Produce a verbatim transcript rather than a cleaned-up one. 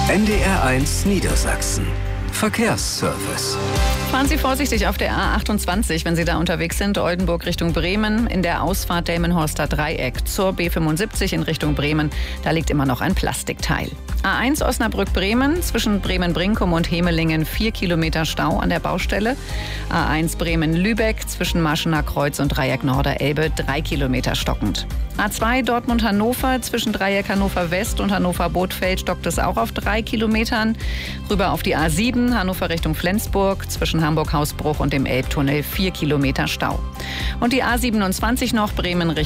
N D R eins Niedersachsen. Verkehrsservice. Fahren Sie vorsichtig auf der A achtundzwanzig, wenn Sie da unterwegs sind. Oldenburg Richtung Bremen, in der Ausfahrt Delmenhorster Dreieck zur B fünfundsiebzig in Richtung Bremen. Da liegt immer noch ein Plastikteil. A eins Osnabrück-Bremen, zwischen Bremen-Brinkum und Hemelingen vier Kilometer Stau an der Baustelle. A eins Bremen-Lübeck, zwischen Maschener Kreuz und Dreieck Norderelbe drei Kilometer stockend. A zwei Dortmund-Hannover, zwischen Dreieck Hannover West und Hannover-Bothfeld stockt es auch auf drei Kilometern. Rüber auf die A sieben, Hannover Richtung Flensburg, zwischen Hamburg-Hausbruch und dem Elbtunnel vier Kilometer Stau. Und die A siebenundzwanzig noch, Bremen Richtung